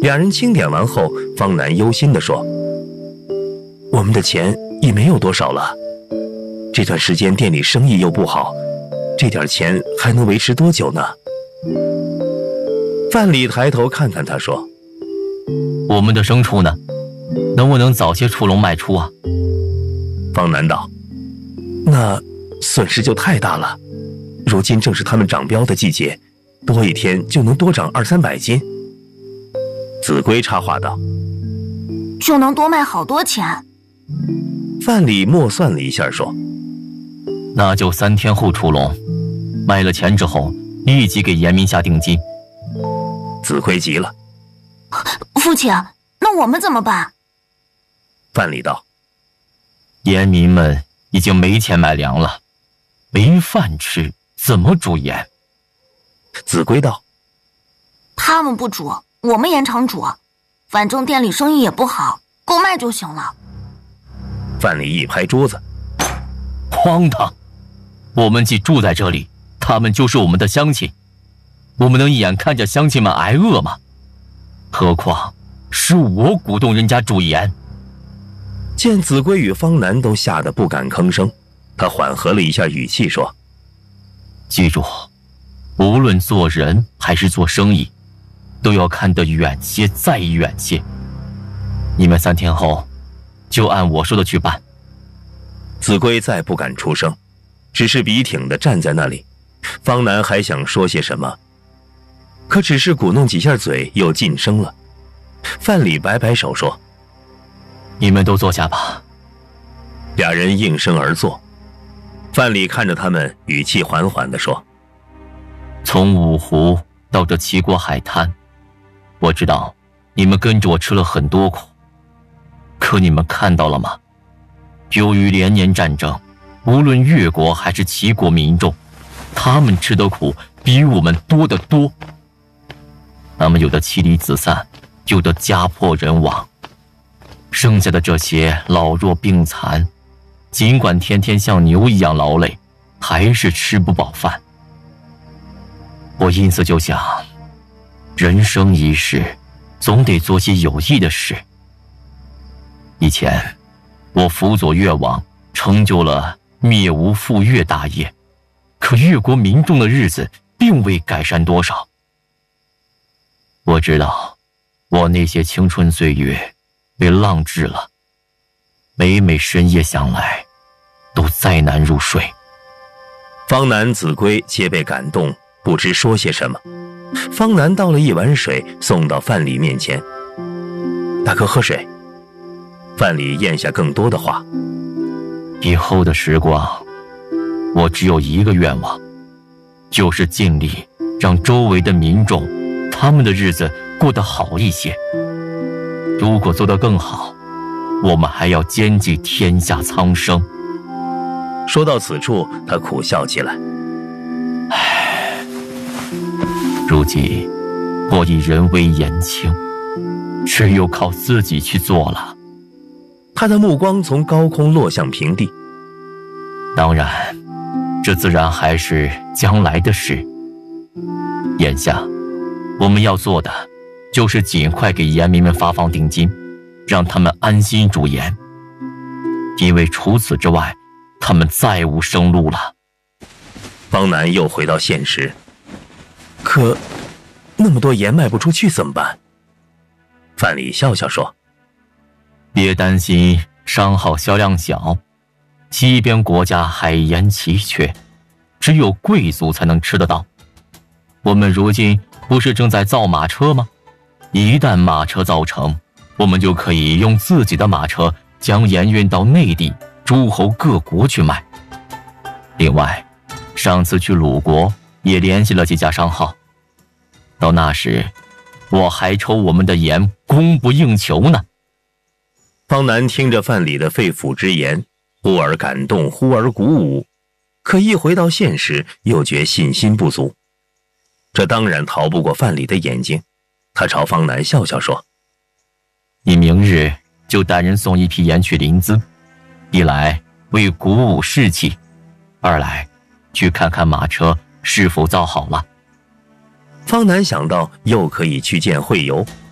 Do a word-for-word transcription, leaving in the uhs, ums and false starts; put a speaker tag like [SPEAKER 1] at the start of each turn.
[SPEAKER 1] 两人清点完后，方南忧心地说：我们的钱也没有多少了，这段时间店里生意又不好，这点钱还能维持多久呢？范蠡抬头看看他说：
[SPEAKER 2] 我们的牲畜呢？能不能早些出笼卖出啊？
[SPEAKER 1] 方南道：那损失就太大了，如今正是他们长膘的季节，多一天就能多长二三百斤。子规插话道：
[SPEAKER 3] 就能多卖好多钱。
[SPEAKER 1] 范蠡默算了一下说：
[SPEAKER 2] 那就三天后出笼，卖了钱之后立即给严明下定金。
[SPEAKER 1] 子规急了：
[SPEAKER 3] 父亲，那我们怎么办？
[SPEAKER 1] 范蠡道：
[SPEAKER 2] 盐民们已经没钱买粮了，没饭吃怎么煮盐？
[SPEAKER 1] 子规道：
[SPEAKER 3] 他们不煮，我们盐场煮，反正店里生意也不好，够卖就行了。
[SPEAKER 1] 范蠡一拍桌子：
[SPEAKER 2] 荒唐！我们既住在这里，他们就是我们的乡亲，我们能一眼看着乡亲们挨饿吗？何况是我鼓动人家煮盐。
[SPEAKER 1] 见子规与方南都吓得不敢吭声，他缓和了一下语气说：
[SPEAKER 2] 记住，无论做人还是做生意，都要看得远些再远些。你们三天后就按我说的去办。
[SPEAKER 1] 子规再不敢出声，只是笔挺地站在那里。方南还想说些什么，可只是鼓弄几下嘴又噤声了。范蠡摆摆手说：
[SPEAKER 2] 你们都坐下吧。
[SPEAKER 1] 俩人应声而坐。范蠡看着他们，语气缓缓地说：
[SPEAKER 2] 从五湖到这齐国海滩，我知道你们跟着我吃了很多苦，可你们看到了吗？由于连年战争，无论越国还是齐国民众，他们吃的苦比我们多得多。他们有的妻离子散，有的家破人亡，剩下的这些老弱病残，尽管天天像牛一样劳累，还是吃不饱饭。我因此就想，人生一世，总得做些有益的事。以前我辅佐越王，成就了灭吴复越大业，可越国民众的日子并未改善多少。我知道我那些青春岁月被浪掷了，每每深夜想来，都再难入睡。
[SPEAKER 1] 方南、子规皆被感动，不知说些什么。方南倒了一碗水送到范蠡面前：大哥喝水。范蠡咽下更多的话：
[SPEAKER 2] 以后的时光，我只有一个愿望，就是尽力让周围的民众，他们的日子过得好一些。如果做得更好，我们还要兼济天下苍生。
[SPEAKER 1] 说到此处，他苦笑起来：
[SPEAKER 2] 唉，如今我已人微言轻，只有靠自己去做了。
[SPEAKER 1] 他的目光从高空落向平地。
[SPEAKER 2] 当然，这自然还是将来的事。眼下我们要做的就是尽快给盐民们发放定金，让他们安心煮盐，因为除此之外，他们再无生路了。
[SPEAKER 1] 方南又回到现实：可那么多盐卖不出去怎么办？范蠡笑笑说：
[SPEAKER 2] 别担心商号销量小，西边国家海盐奇缺，只有贵族才能吃得到。我们如今不是正在造马车吗？一旦马车造成，我们就可以用自己的马车将盐运到内地、诸侯各国去卖。另外，上次去鲁国也联系了几家商号，到那时我还愁我们的盐供不应求呢。
[SPEAKER 1] 方南听着范蠡的肺腑之言，忽而感动，忽而鼓舞，可一回到现实，又觉信心不足。这当然逃不过范蠡的眼睛，他朝方南笑笑说：
[SPEAKER 2] 你明日就带人送一批盐去临淄，一来为鼓舞士气，二来去看看马车是否造好了。
[SPEAKER 1] 方南想到又可以去见会游，